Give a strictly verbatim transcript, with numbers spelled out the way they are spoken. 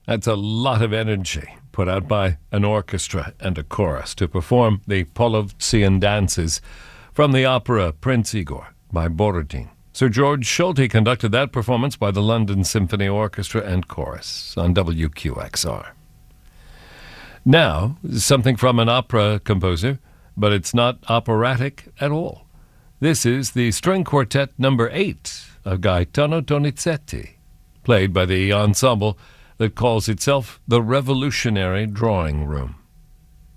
That's a lot of energy put out by an orchestra and a chorus to perform the Polovtsian dances from the opera Prince Igor by Borodin. Sir George Solti conducted that performance by the London Symphony Orchestra and Chorus on W Q X R. Now, something from an opera composer, but it's not operatic at all. This is the string quartet number eight of Gaetano Donizetti, played by the ensemble that calls itself the Revolutionary Drawing Room.